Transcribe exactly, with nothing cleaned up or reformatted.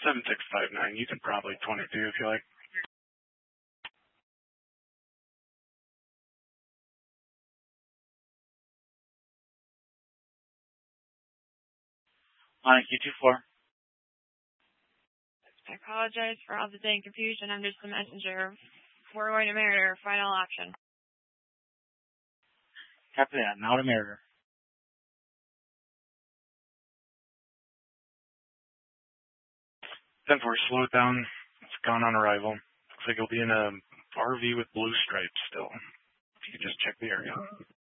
seven six five nine. You can probably twenty-two if you like. On Q two four. I apologize for all the day and confusion. I'm just the messenger. We're going to Mariner. Final option. Copy that. Now to Mariner. ten four, slow it down. It's gone on arrival. Looks like it'll be in a R V with blue stripes still. If you could just check the area.